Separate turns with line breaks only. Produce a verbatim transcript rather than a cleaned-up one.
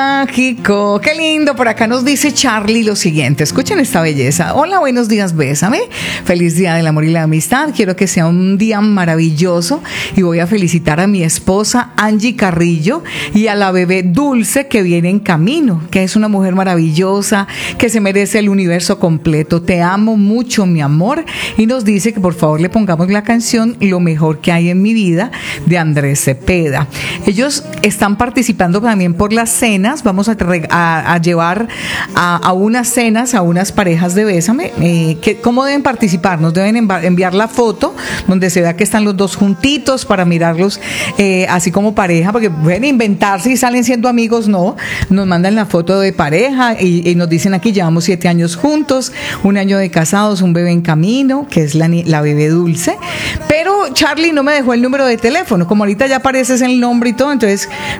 Mágico, qué lindo. Por acá nos dice Charlie lo siguiente. Escuchen esta belleza. Hola, buenos días, bésame. Feliz día del amor y la amistad. Quiero que sea un día maravilloso y voy a felicitar a mi esposa Angie Carrillo y a la bebé Dulce que viene en camino, que es una mujer maravillosa, que se merece el universo completo. Te amo mucho, mi amor. Y nos dice que por favor le pongamos la canción Lo mejor que hay en mi vida de Andrés Cepeda. Ellos están participando también por las cenas. Vamos a, a, a llevar a, a unas cenas a unas parejas de Bésame. Eh, que, ¿Cómo deben participar? Nos deben enviar la foto donde se vea que están los dos juntitos para mirarlos eh, así como pareja, porque pueden inventarse y salen siendo amigos. No, nos mandan la foto de pareja y, y nos dicen aquí llevamos siete años juntos, un año de casados, un bebé en camino, que es la, la bebé Dulce. Pero Charlie no me dejó el número de teléfono, como ahorita ya apareces el nombre y todo, entonces